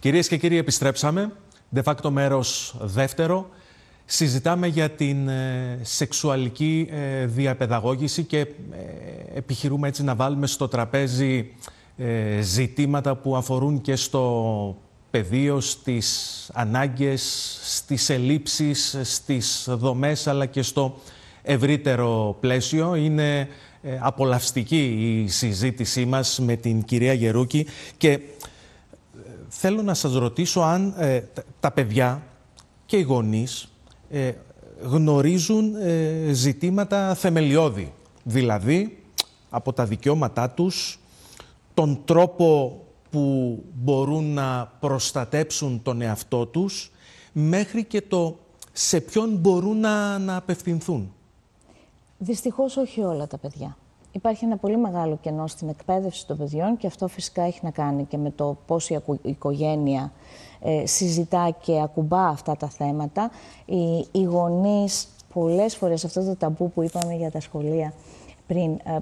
Κυρίες και κύριοι, επιστρέψαμε. De facto μέρος δεύτερο. Συζητάμε για την σεξουαλική διαπαιδαγώγηση και επιχειρούμε έτσι να βάλουμε στο τραπέζι ζητήματα που αφορούν και στο πεδίο, στις ανάγκες, στις ελλείψεις, στις δομές, αλλά και στο ευρύτερο πλαίσιο. Είναι απολαυστική η συζήτησή μας με την κυρία Γερούκη και θέλω να σας ρωτήσω αν τα παιδιά και οι γονείς γνωρίζουν ζητήματα θεμελιώδη, δηλαδή από τα δικαιώματά τους, τον τρόπο που μπορούν να προστατέψουν τον εαυτό τους, μέχρι και το σε ποιον μπορούν να απευθυνθούν. Δυστυχώς όχι όλα τα παιδιά. Υπάρχει ένα πολύ μεγάλο κενό στην εκπαίδευση των παιδιών και αυτό φυσικά έχει να κάνει και με το πώς η οικογένεια συζητά και ακουμπά αυτά τα θέματα. Οι γονείς πολλές φορές, αυτό το ταμπού που είπαμε για τα σχολεία πριν,